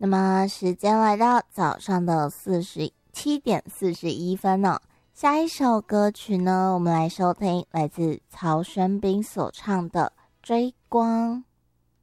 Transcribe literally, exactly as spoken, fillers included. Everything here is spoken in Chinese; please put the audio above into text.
那么时间来到早上的四十七点四十一分呢、哦，下一首歌曲呢，我们来收听来自曹轩宾所唱的《追光》。